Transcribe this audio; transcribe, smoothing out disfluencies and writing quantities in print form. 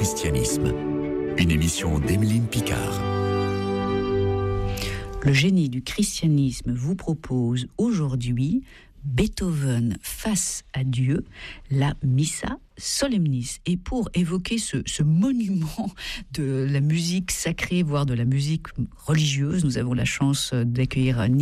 christianisme. Une émission d'Emeline Picard. Le génie du christianisme vous propose aujourd'hui Beethoven face à Dieu, la Missa Solemnis. Et pour évoquer ce monument de la musique sacrée, voire de la musique religieuse, nous avons la chance d'accueillir